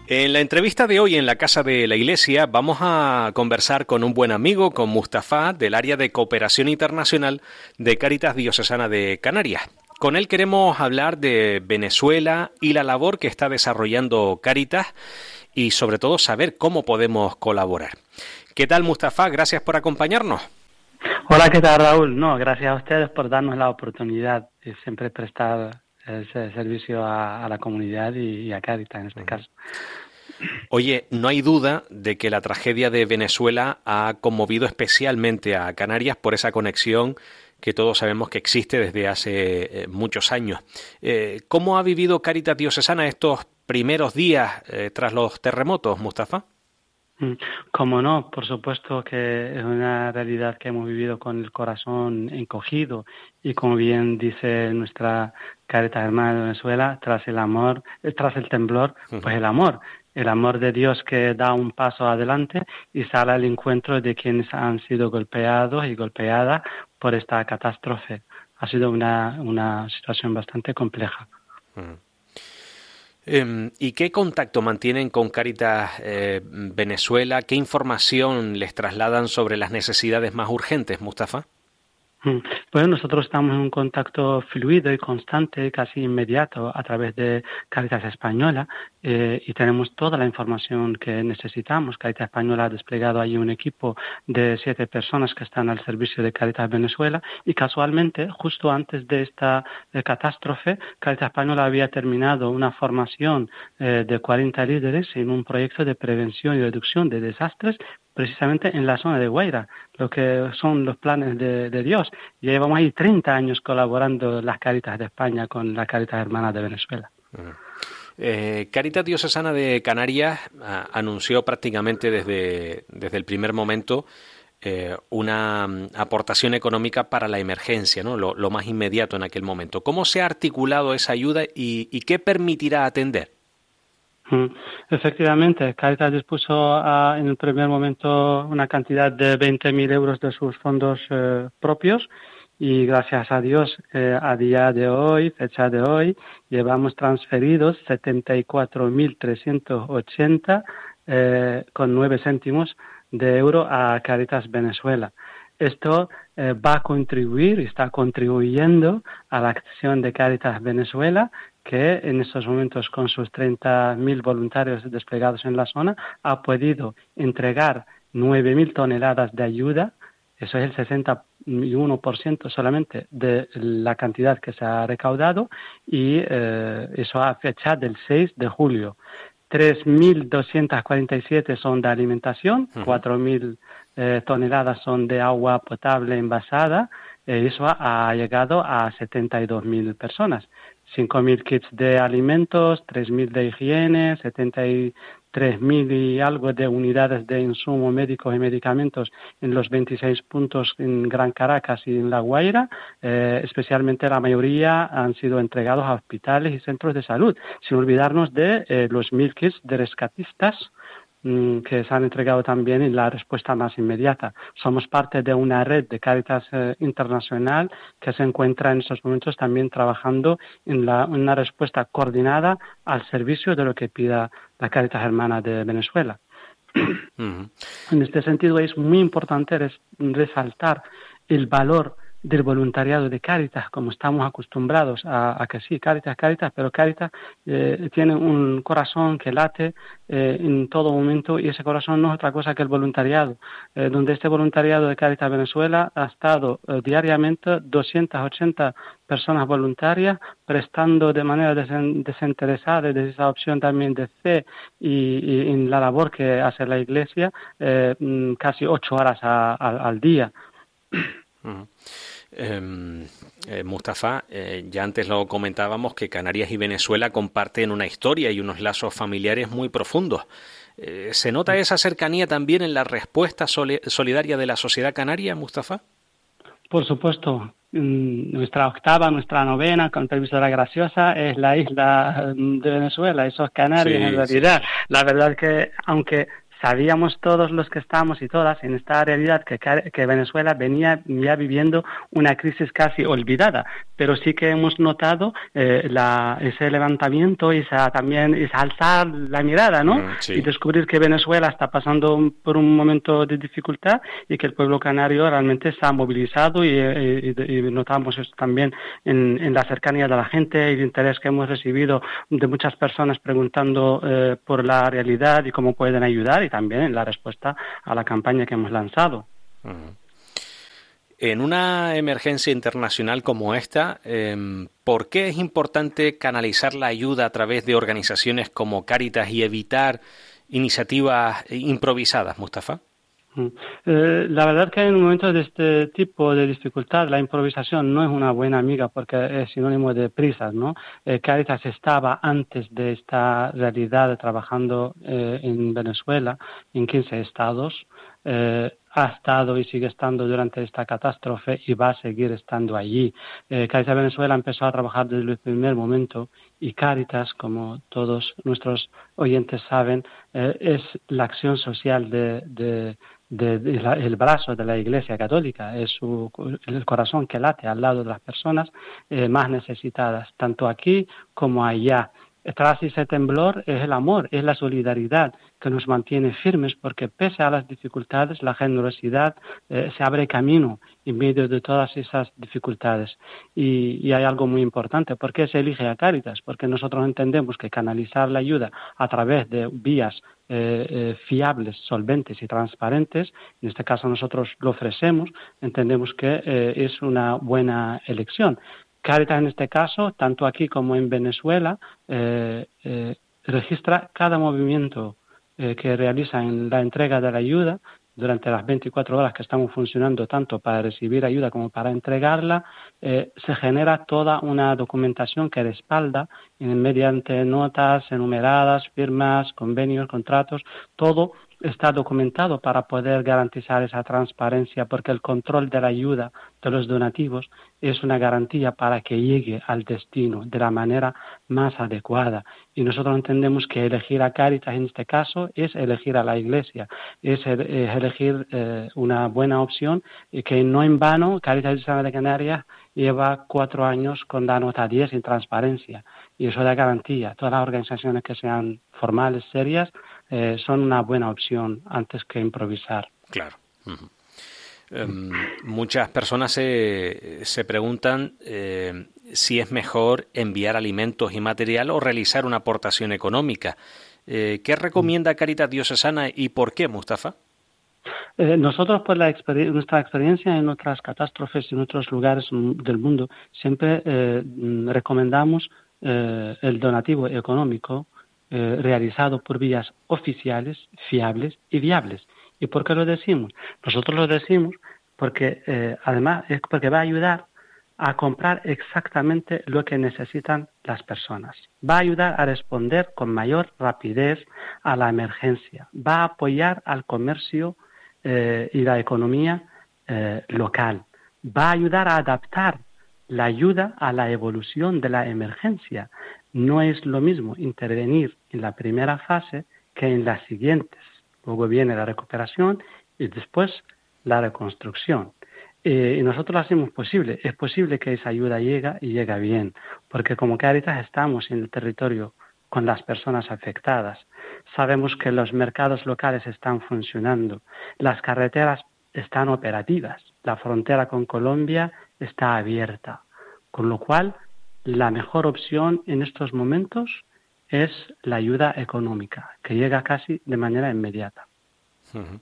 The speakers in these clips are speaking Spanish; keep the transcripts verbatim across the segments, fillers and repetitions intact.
En la entrevista de hoy en la Casa de la Iglesia vamos a conversar con un buen amigo, con Mustafa, del área de cooperación internacional de Cáritas Diocesana de Canarias. Con él queremos hablar de Venezuela y la labor que está desarrollando Cáritas y sobre todo saber cómo podemos colaborar. ¿Qué tal, Mustafa? Gracias por acompañarnos. Hola, ¿qué tal, Raúl? No, gracias a ustedes por darnos la oportunidad de siempre prestar ese servicio a, a la comunidad y, y a Cáritas en este uh-huh. caso. Oye, no hay duda de que la tragedia de Venezuela ha conmovido especialmente a Canarias por esa conexión que todos sabemos que existe desde hace eh, muchos años. Eh, ¿Cómo ha vivido Cáritas Diocesana estos primeros días eh, tras los terremotos, Mustafa? Como no, por supuesto que es una realidad que hemos vivido con el corazón encogido y como bien dice nuestra Cáritas Hermana de Venezuela, tras el amor, tras el temblor, uh-huh. pues el amor, el amor de Dios que da un paso adelante y sale al encuentro de quienes han sido golpeados y golpeadas por esta catástrofe. Ha sido una, una situación bastante compleja. Uh-huh. ¿Y qué contacto mantienen con Cáritas eh, Venezuela? ¿Qué información les trasladan sobre las necesidades más urgentes, Mustafa? Pues nosotros estamos en un contacto fluido y constante, casi inmediato, a través de Cáritas Española eh, y tenemos toda la información que necesitamos. Cáritas Española ha desplegado ahí un equipo de siete personas que están al servicio de Cáritas Venezuela y casualmente, justo antes de esta eh, catástrofe, Cáritas Española había terminado una formación eh, de cuarenta líderes en un proyecto de prevención y reducción de desastres precisamente en la zona de Guaira, lo que son los planes de, de Dios. Ya llevamos ahí treinta años colaborando las Cáritas de España con la Cáritas Hermana de Venezuela. Uh-huh. Eh, Cáritas Diocesana de Canarias a, anunció prácticamente desde, desde el primer momento eh, una um, aportación económica para la emergencia, ¿no? Lo, lo más inmediato en aquel momento. ¿Cómo se ha articulado esa ayuda y, y qué permitirá atender? Efectivamente, Cáritas dispuso a, en el primer momento una cantidad de veinte mil euros de sus fondos eh, propios y gracias a Dios eh, a día de hoy, fecha de hoy, llevamos transferidos setenta y cuatro mil trescientos ochenta eh, con nueve céntimos de euro a Cáritas Venezuela. Esto eh, va a contribuir y está contribuyendo a la acción de Cáritas Venezuela, que en estos momentos con sus treinta mil voluntarios desplegados en la zona ha podido entregar nueve mil toneladas de ayuda. Eso es el sesenta y uno por ciento solamente de la cantidad que se ha recaudado y eh, eso a fecha del seis de julio. tres mil doscientas cuarenta y siete son de alimentación, uh-huh. cuatro mil eh, toneladas son de agua potable envasada, eh, eso ha, ha llegado a setenta y dos mil personas. cinco mil kits de alimentos, tres mil de higiene, setenta y tres mil y algo de unidades de insumo médicos y medicamentos en los veintiséis puntos en Gran Caracas y en La Guaira. Eh, especialmente la mayoría han sido entregados a hospitales y centros de salud, sin olvidarnos de eh, los mil kits de rescatistas que se han entregado también en la respuesta más inmediata. Somos parte de una red de Cáritas eh, internacional que se encuentra en estos momentos también trabajando en la, una respuesta coordinada al servicio de lo que pida la Cáritas Hermana de Venezuela. Uh-huh. En este sentido es muy importante res, resaltar el valor del voluntariado de Cáritas, como estamos acostumbrados a, a que sí, Cáritas, Cáritas, pero Cáritas eh, tiene un corazón que late eh, en todo momento y ese corazón no es otra cosa que el voluntariado, eh, donde este voluntariado de Cáritas Venezuela ha estado eh, diariamente doscientas ochenta personas voluntarias prestando de manera desen, desinteresada desde esa opción también de fe y, y en la labor que hace la Iglesia eh, casi ocho horas a, a, al día. Uh-huh. Eh, eh, Mustafa, eh, ya antes lo comentábamos que Canarias y Venezuela comparten una historia y unos lazos familiares muy profundos. Eh, ¿Se nota esa cercanía también en la respuesta soli- solidaria de la sociedad canaria, Mustafa? Por supuesto. Nuestra octava, nuestra novena, con permiso de la graciosa, es la isla de Venezuela, eso es Canarias sí, en realidad. Sí. La verdad que, aunque sabíamos todos los que estamos y todas en esta realidad que, que Venezuela venía ya viviendo una crisis casi olvidada, pero sí que hemos notado eh, la, ese levantamiento, esa también esa alzar la mirada, ¿no? Mm, sí. Y descubrir que Venezuela está pasando por un momento de dificultad y que el pueblo canario realmente se ha movilizado y, y, y notamos eso también en, en la cercanía de la gente y el interés que hemos recibido de muchas personas preguntando eh, por la realidad y cómo pueden ayudar, y también en la respuesta a la campaña que hemos lanzado. Uh-huh. En una emergencia internacional como esta, eh, ¿por qué es importante canalizar la ayuda a través de organizaciones como Cáritas y evitar iniciativas improvisadas, Mustafa? Eh, la verdad es que en un momento de este tipo de dificultad la improvisación no es una buena amiga porque es sinónimo de prisas, ¿no? Eh, Cáritas estaba antes de esta realidad trabajando eh, en Venezuela en quince estados, eh, ha estado y sigue estando durante esta catástrofe y va a seguir estando allí. Eh, Cáritas Venezuela empezó a trabajar desde el primer momento y Cáritas, como todos nuestros oyentes saben, eh, es la acción social de, de De, de la, el brazo de la Iglesia Católica, es su, el corazón que late al lado de las personas eh, más necesitadas, tanto aquí como allá. Tras ese temblor es el amor, es la solidaridad que nos mantiene firmes, porque pese a las dificultades, la generosidad eh, se abre camino en medio de todas esas dificultades. Y, y hay algo muy importante, ¿por qué se elige a Cáritas? Porque nosotros entendemos que canalizar la ayuda a través de vías eh, eh, fiables, solventes y transparentes, en este caso nosotros lo ofrecemos, entendemos que eh, es una buena elección. Cáritas en este caso, tanto aquí como en Venezuela, eh, eh, registra cada movimiento eh, que realiza en la entrega de la ayuda durante las veinticuatro horas que estamos funcionando, tanto para recibir ayuda como para entregarla. Eh, se genera toda una documentación que respalda en, mediante notas enumeradas, firmas, convenios, contratos, todo está documentado para poder garantizar esa transparencia, porque el control de la ayuda de los donativos es una garantía para que llegue al destino de la manera más adecuada. Y nosotros entendemos que elegir a Cáritas en este caso es elegir a la Iglesia, es, es elegir eh, una buena opción, y que no en vano Cáritas Diocesana de Canarias lleva cuatro años con la nota diez en transparencia, y eso da garantía. Todas las organizaciones que sean formales, serias, eh, son una buena opción antes que improvisar. Claro. Uh-huh. Um, muchas personas se, se preguntan eh, si es mejor enviar alimentos y material o realizar una aportación económica. Eh, ¿Qué recomienda Cáritas Diocesana y por qué, Mustafa? Eh, nosotros, por la exper- nuestra experiencia en otras catástrofes en otros lugares del mundo, siempre eh, recomendamos eh, el donativo económico eh, realizado por vías oficiales, fiables y viables. ¿Y por qué lo decimos? Nosotros lo decimos porque, eh, además, es porque va a ayudar a comprar exactamente lo que necesitan las personas. Va a ayudar a responder con mayor rapidez a la emergencia. Va a apoyar al comercio eh, y la economía eh, local. Va a ayudar a adaptar la ayuda a la evolución de la emergencia. No es lo mismo intervenir en la primera fase que en las siguientes. Luego viene la recuperación y después la reconstrucción. Eh, y nosotros lo hacemos posible. Es posible que esa ayuda llegue y llega bien, porque como Cáritas estamos en el territorio con las personas afectadas. Sabemos que los mercados locales están funcionando, las carreteras están operativas, la frontera con Colombia está abierta, con lo cual la mejor opción en estos momentos es la ayuda económica, que llega casi de manera inmediata. Uh-huh.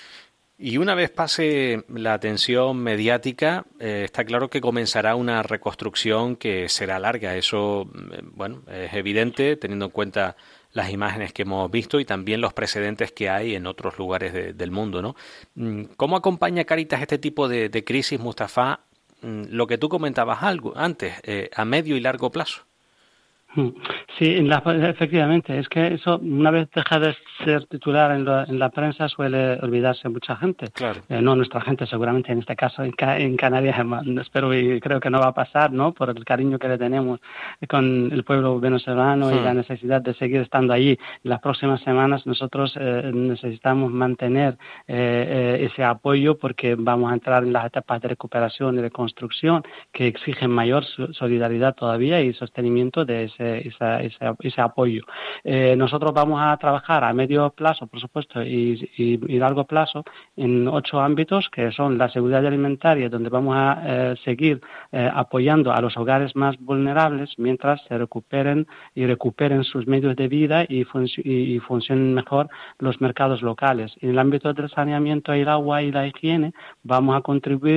Y una vez pase la atención mediática, eh, está claro que comenzará una reconstrucción que será larga. Eso, eh, bueno, es evidente teniendo en cuenta las imágenes que hemos visto y también los precedentes que hay en otros lugares de, del mundo, ¿no? ¿Cómo acompaña Cáritas este tipo de, de crisis, Mustafa? Lo que tú comentabas algo antes, eh, a medio y largo plazo. Sí, en la, efectivamente, es que eso una vez deja de ser titular en, lo, en la prensa suele olvidarse mucha gente. Claro. Eh, no nuestra gente, seguramente en este caso en, en Canarias, espero y creo que no va a pasar, ¿no? Por el cariño que le tenemos con el pueblo venezolano hmm. y la necesidad de seguir estando allí. En las próximas semanas nosotros eh, necesitamos mantener eh, eh, ese apoyo porque vamos a entrar en las etapas de recuperación y de construcción que exigen mayor solidaridad todavía y sostenimiento de ese Esa, ese, ese apoyo. Eh, nosotros vamos a trabajar a medio plazo, por supuesto, y, y, y largo plazo en ocho ámbitos que son la seguridad alimentaria, donde vamos a eh, seguir eh, apoyando a los hogares más vulnerables mientras se recuperen y recuperen sus medios de vida y, func- y, y funcionen mejor los mercados locales. En el ámbito del saneamiento, el agua y la higiene, vamos a contribuir